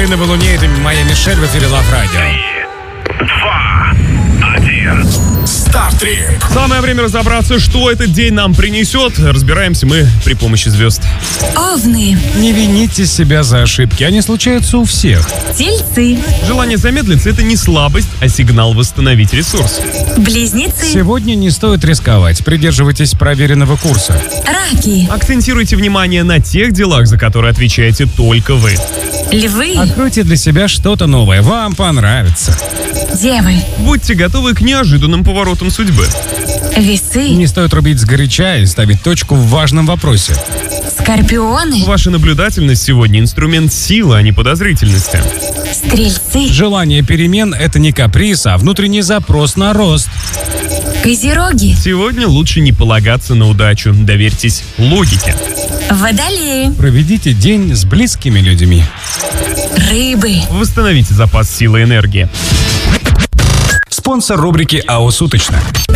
Марина Балуне, это моя Мишель в эфире Лав Радио. 3, 2, 1. Стартрип. Самое время разобраться, что этот день нам принесет. Разбираемся мы при помощи звезд. Овны, Не вините себя за ошибки, они случаются у всех. тельцы, Желание замедлиться — это не слабость, а сигнал восстановить ресурс. близнецы, Сегодня не стоит рисковать, придерживайтесь проверенного курса. раки, Акцентируйте внимание на тех делах, за которые отвечаете только вы. львы, Откройте для себя что-то новое, вам понравится. девы, Будьте готовы к неожиданным поворотам судьбы. весы, Не стоит рубить сгоряча и ставить точку в важном вопросе. скорпионы, Ваша наблюдательность сегодня — инструмент силы, а не подозрительности. стрельцы, Желание перемен — это не каприз, а внутренний запрос на рост. козероги, Сегодня лучше не полагаться на удачу, доверьтесь логике. водолеи, Проведите день с близкими людьми. рыбы. Восстановите запас силы и энергии. Спонсор рубрики «АО Суточно».